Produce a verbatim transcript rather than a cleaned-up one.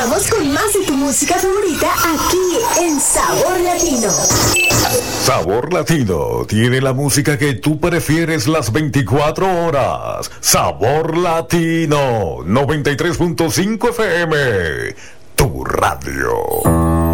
Continuamos con más de tu música favorita aquí en Sabor Latino. Sabor Latino tiene la música que tú prefieres las veinticuatro horas. Sabor Latino noventa y tres punto cinco F M, tu radio.